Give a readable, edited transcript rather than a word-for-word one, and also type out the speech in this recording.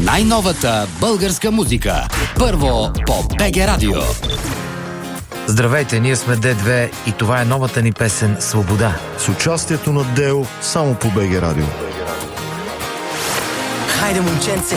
Най-новата българска музика. Първо по БГ Радио. Здравейте, ние сме Д2 и това е новата ни песен «Свобода». С участието на Део само по БГ Радио. Хайде, момченце,